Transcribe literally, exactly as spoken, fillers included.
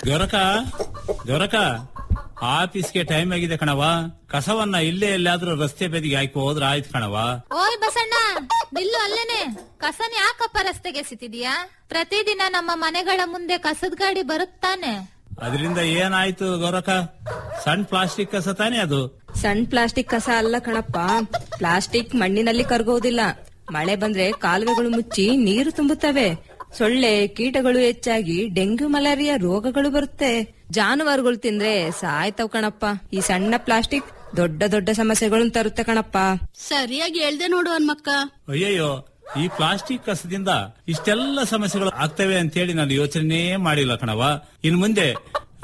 ಗೊರಕ ಗೊರಕ ಆಫೀಸ್ಗೆ ಟೈಮ್ ಆಗಿದೆ ಕಣವ. ಕಸವನ್ನ ಇಲ್ಲೇ ಎಲ್ಲಾದ್ರೂ ರಸ್ತೆ ಬದಿಗೆ ಹಾಕಿ ಹೋದ್ರ ಆಯ್ತು ಕಣವ. ಓಯ್ ಬಸಣ್ಣ, ನಿಲ್ಲು ಅಲ್ಲೇನೆ. ಕಸನ್ ಯಾಕಪ್ಪ ರಸ್ತೆಗೆ ಎಸಿತಿದ್ಯಾ? ಪ್ರತಿದಿನ ನಮ್ಮ ಮನೆಗಳ ಮುಂದೆ ಕಸದ ಗಾಡಿ ಬರುತ್ತಾನೆ. ಅದರಿಂದ ಏನಾಯ್ತು ಗೊರಕ? ಸಣ್ಣ ಪ್ಲಾಸ್ಟಿಕ್ ಕಸ ತಾನೇ ಅದು. ಸಣ್ಣ ಪ್ಲಾಸ್ಟಿಕ್ ಕಸ ಅಲ್ಲ ಕಣಪ್ಪ. ಪ್ಲಾಸ್ಟಿಕ್ ಮಣ್ಣಿನಲ್ಲಿ ಕರಗೋದಿಲ್ಲ. ಮಳೆ ಬಂದ್ರೆ ಕಾಲುವೆಗಳು ಮುಚ್ಚಿ ನೀರು ತುಂಬುತ್ತವೆ. ಸೊಳ್ಳೆ ಕೀಟಗಳು ಹೆಚ್ಚಾಗಿ ಡೆಂಗ್ಯೂ ಮಲೇರಿಯಾ ರೋಗಗಳು ಬರುತ್ತೆ. ಜಾನುವಾರುಗಳು ತಿಂದ್ರೆ ಸಾಯ್ತವ್ ಕಣಪ್ಪ. ಈ ಸಣ್ಣ ಪ್ಲಾಸ್ಟಿಕ್ ದೊಡ್ಡ ದೊಡ್ಡ ಸಮಸ್ಯೆಗಳನ್ನು ತರುತ್ತೆ ಕಣಪ್ಪ. ಸರಿಯಾಗಿ ಹೇಳ್ದೆ ನೋಡು ಹನ್ಮಕ್ಕ. ಅಯ್ಯಯ್ಯೋ, ಈ ಪ್ಲಾಸ್ಟಿಕ್ ಕಸದಿಂದ ಇಷ್ಟೆಲ್ಲ ಸಮಸ್ಯೆಗಳು ಆಗ್ತವೆ ಅಂತೇಳಿ ನಾನು ಯೋಚನೆ ಮಾಡಿಲ್ಲ ಕಣವ. ಇನ್ ಮುಂದೆ